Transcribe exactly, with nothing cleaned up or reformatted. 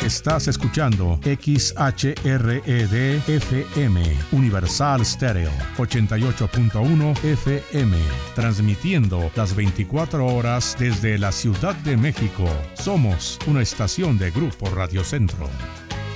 Estás escuchando X H R E D F M, Universal Stereo, ochenta y ocho punto uno F M, transmitiendo las veinticuatro horas desde la Ciudad de México. Somos una estación de Grupo Radio Centro.